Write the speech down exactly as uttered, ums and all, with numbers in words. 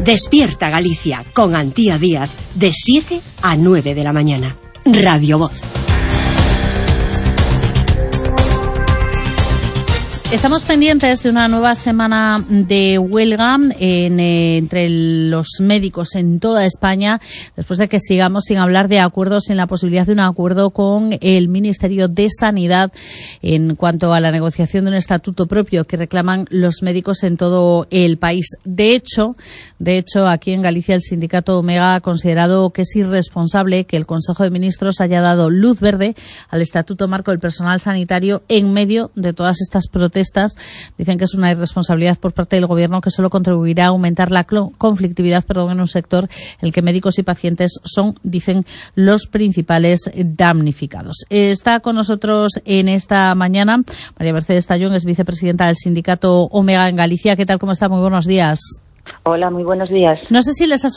Despierta Galicia con Antía Díaz de siete a nueve de la mañana. Radio Voz. Estamos pendientes de una nueva semana de huelga en, eh, entre los médicos en toda España, después de que sigamos sin hablar de acuerdos, sin la posibilidad de un acuerdo con el Ministerio de Sanidad en cuanto a la negociación de un estatuto propio que reclaman los médicos en todo el país. De hecho, de hecho, aquí en Galicia el sindicato Omega ha considerado que es irresponsable que el Consejo de Ministros haya dado luz verde al Estatuto Marco del Personal Sanitario en medio de todas estas protestas. Dicen que es una irresponsabilidad por parte del Gobierno que solo contribuirá a aumentar la conflictividad perdón, en un sector en el que médicos y pacientes son, dicen, los principales damnificados. Está con nosotros en esta mañana María Mercedes Tallón, es vicepresidenta del sindicato Omega en Galicia. ¿Qué tal? ¿Cómo está? Muy buenos días. Hola, muy buenos días. No sé si les ha